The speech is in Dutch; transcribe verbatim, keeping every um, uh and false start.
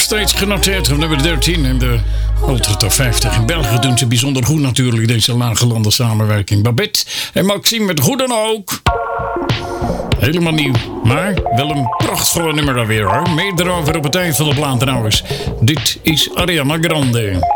steeds genoteerd op nummer dertien in de Ultra Top vijftig. In België doen ze bijzonder goed natuurlijk, deze lage landen samenwerking. Babette en Maxime met Hoe dan ook. Helemaal nieuw, maar wel een prachtvolle nummer alweer hoor. Meer erover op het eind van de plaat trouwens. Dit is Ariana Grande.